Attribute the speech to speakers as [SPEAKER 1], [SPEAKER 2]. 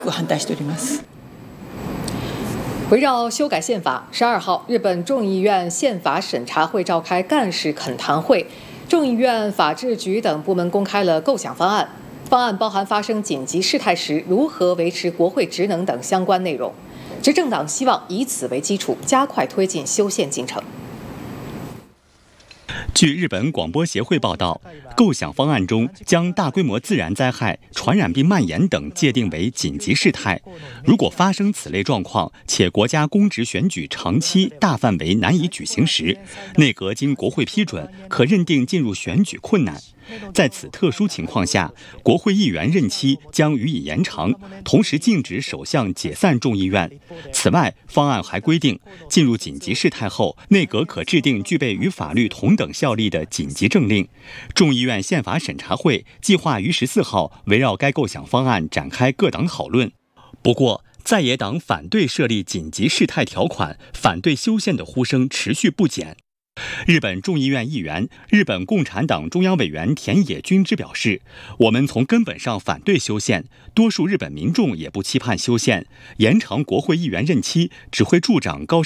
[SPEAKER 1] 反対しております。
[SPEAKER 2] 围绕修改宪法，12号，日本众议院宪法审查会召开干事恳谈会，众议院法制局等部门公开了构想方案。方案包含发生紧急事态时如何维持国会职能等相关内容。执政党希望以此为基础，加快推进修宪进程。
[SPEAKER 3] 据日本广播协会报道，构想方案中将大规模自然灾害、传染病蔓延等界定为紧急事态。如果发生此类状况，且国家公职选举长期、大范围难以举行时，内阁经国会批准，可认定进入选举困难。在此特殊情况下，国会议员任期将予以延长，同时禁止首相解散众议院。此外，方案还规定，进入紧急事态后，内阁可制定具备与法律同等效力的紧急政令。众议院宪法审查会计划于14号围绕该构想方案展开各党讨论。不过，在野党反对设立紧急事态条款、反对修宪的呼声持续不减。日本众议院议员、日本共产党中央委员田野君之表示，我们从根本上反对修宪，多数日本民众也不期盼修宪，延长国会议员任期只会助长高